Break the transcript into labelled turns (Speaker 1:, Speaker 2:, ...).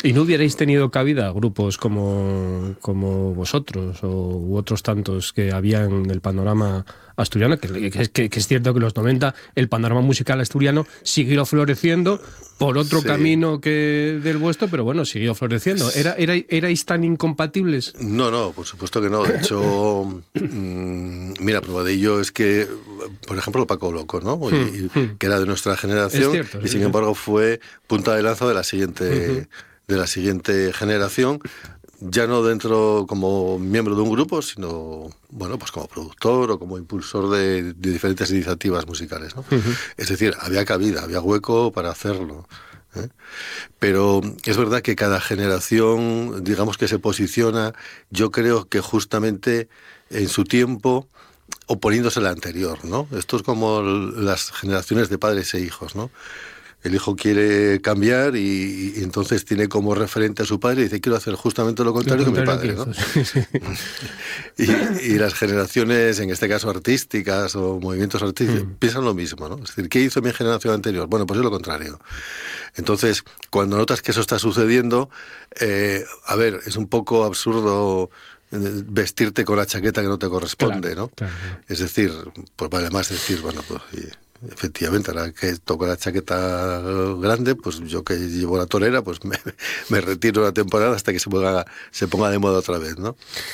Speaker 1: ¿Y no hubierais tenido cabida grupos como vosotros u otros tantos que había en el panorama asturiano? Que es cierto que en los 90 el panorama musical asturiano siguió floreciendo por otro
Speaker 2: Sí.
Speaker 1: camino que del vuestro, pero bueno, siguió floreciendo. ¿Erais tan incompatibles?
Speaker 2: No, no, por supuesto que no. De hecho, mira, prueba de ello es que, por ejemplo, Paco Loco, ¿no? Que era de nuestra
Speaker 1: Es
Speaker 2: generación
Speaker 1: cierto,
Speaker 2: y
Speaker 1: sí,
Speaker 2: sin
Speaker 1: sí.
Speaker 2: embargo fue punta de lanza de la siguiente generación, ya no dentro como miembro de un grupo, sino, bueno, pues como productor o como impulsor de diferentes iniciativas musicales, ¿no? Es decir, había cabida, había hueco para hacerlo. ¿Eh? Pero es verdad que cada generación, digamos que se posiciona, yo creo que justamente en su tiempo oponiéndose a la anterior, ¿no? Esto es como las generaciones de padres e hijos, ¿no? El hijo quiere cambiar y entonces tiene como referente a su padre y dice, quiero hacer justamente lo
Speaker 1: Lo
Speaker 2: contrario que mi
Speaker 1: contrario que
Speaker 2: padre, ¿no?
Speaker 1: hizo. Sí, sí.
Speaker 2: Y las generaciones, en este caso artísticas o movimientos artísticos, piensan lo mismo, ¿no? Es decir, ¿qué hizo mi generación anterior? Bueno, pues es lo contrario. Entonces, cuando notas que eso está sucediendo, a ver, es un poco absurdo vestirte con la chaqueta que no te corresponde,
Speaker 1: Claro,
Speaker 2: ¿no?
Speaker 1: claro, claro.
Speaker 2: Es decir, pues vale más decir, bueno, pues efectivamente, ahora que toco la chaqueta grande, pues yo que llevo la torera, pues me retiro una temporada hasta que se ponga de moda otra vez, ¿no?